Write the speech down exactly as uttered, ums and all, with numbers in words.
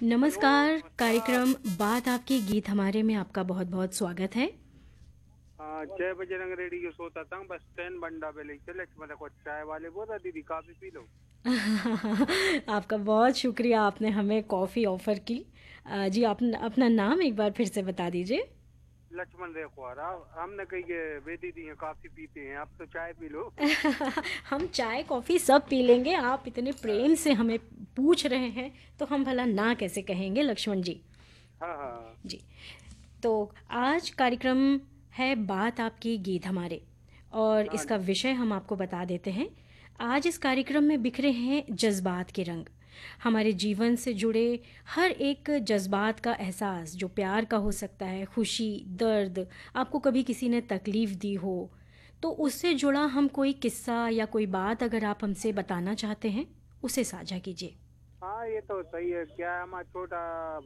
Hello, नमस्कार, नमस्कार। कार्यक्रम बात आपकी गीत हमारे में आपका बहुत-बहुत स्वागत है। हाँ, जय बजरंग रेडियो सोता था बस ट्रेन बंडा पे ले चले मतलब को चाय वाले बोल रहा दीदी काफी पी लो। आपका बहुत शुक्रिया आपने हमें कॉफ़ी ऑफ़र की। अ, जी आप न अपना नाम एक बार फिर से बता दीजिए। लक्ष्मण रेखवारा हमने कही के वे दीदी हैं काफी पीते हैं आप तो चाय पी लो। हम चाय कॉफ़ी सब पी लेंगे, आप इतने हाँ प्रेम से हमें पूछ रहे हैं, तो हम भला ना कैसे कहेंगे लक्ष्मण जी। हाँ हाँ जी, तो आज कार्यक्रम है बात आपकी गीत हमारे और हाँ इसका जी। विषय हम आपको बता देते हैं। आज इस कार्यक्रम में बिखरे हैं जज्बात के रंग। हमारे जीवन से जुड़े हर एक जज्बात का एहसास जो प्यार का हो सकता है, खुशी, दर्द, आपको कभी किसी ने तकलीफ़ दी हो, तो उससे जुड़ा हम कोई किस्सा या कोई बात अगर आप हमसे बताना चाहते हैं, उसे साझा कीजिए। हाँ ये तो सही है क्या है, हमारा छोटा